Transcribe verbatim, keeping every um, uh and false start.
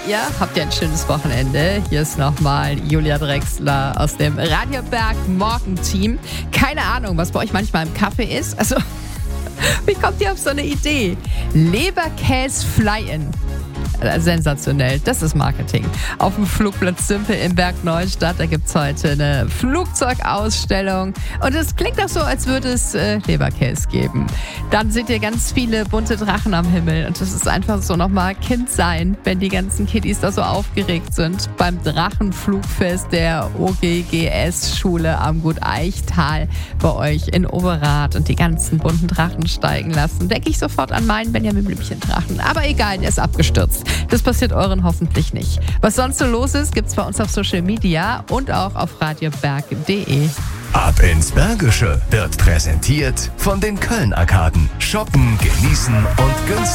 Ihr habt ja ein schönes Wochenende. Hier ist nochmal Julia Drechsler aus dem Radio Berg Morgenteam. Keine Ahnung, was bei euch manchmal im Kaffee ist. Also, wie kommt ihr auf so eine Idee? Leberkäse Fly-In. Sensationell, das ist Marketing. Auf dem Flugplatz Simpel in Berg Neustadt, da gibt es heute eine Flugzeugausstellung und es klingt auch so, als würde es äh, Leberkäse geben. Dann seht ihr ganz viele bunte Drachen am Himmel und das ist einfach so nochmal Kind sein, wenn die ganzen Kiddies da so aufgeregt sind beim Drachenflugfest der O G G S-Schule am Gut Eichtal bei euch in Overath und die ganzen bunten Drachen steigen lassen. Denke ich sofort an meinen Benjamin Blümchen-Drachen. Aber egal, der ist abgestürzt. Das passiert euren hoffentlich nicht. Was sonst so los ist, gibt's bei uns auf Social Media und auch auf radioberg punkt de. Ab ins Bergische wird präsentiert von den Köln-Arkaden. Shoppen, genießen und günstig.